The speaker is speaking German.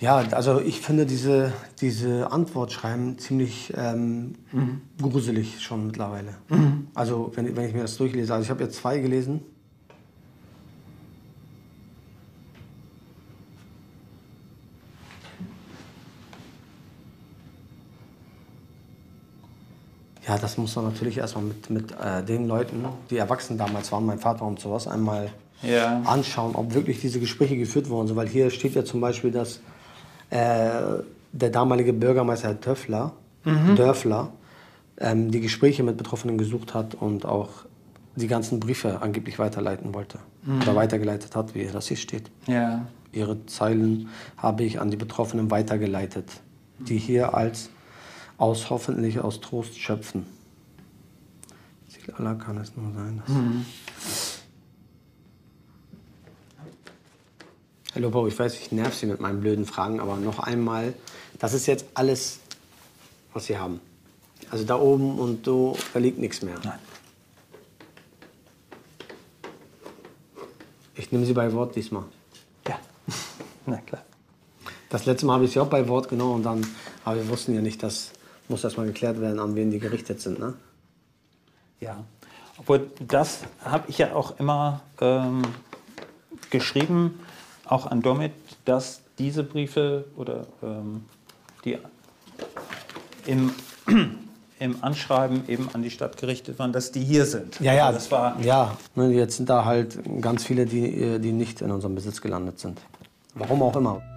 Ja, also ich finde diese Antwortschreiben ziemlich gruselig schon mittlerweile. Also wenn ich mir das durchlese, also ich habe jetzt 2 gelesen. Ja, das muss man natürlich erstmal mit den Leuten, die erwachsen damals waren, mein Vater und sowas, einmal anschauen, ob wirklich diese Gespräche geführt wurden. So, weil hier steht ja zum Beispiel, dass der damalige Bürgermeister Herr Dörfler die Gespräche mit Betroffenen gesucht hat und auch die ganzen Briefe angeblich weiterleiten wollte. Oder weitergeleitet hat, wie das hier steht. Ja. Ihre Zeilen habe ich an die Betroffenen weitergeleitet, die hier hoffentlich aus Trost schöpfen. Ziel aller kann es nur sein. Hallo Bro, ich weiß, ich nerv Sie mit meinen blöden Fragen, aber noch einmal, das ist jetzt alles, was Sie haben. Also da oben und so, da liegt nichts mehr. Nein. Ich nehme Sie bei Wort diesmal. Ja, na klar. Das letzte Mal habe ich Sie auch bei Wort genommen, aber wir wussten ja nicht, das muss erst mal geklärt werden, an wen die gerichtet sind, ne? Ja, obwohl das habe ich ja auch immer geschrieben, auch an Domit, dass diese Briefe oder die im Anschreiben eben an die Stadt gerichtet waren, dass die hier sind. Ja, also das war ja. Jetzt sind da halt ganz viele, die nicht in unserem Besitz gelandet sind. Warum auch immer.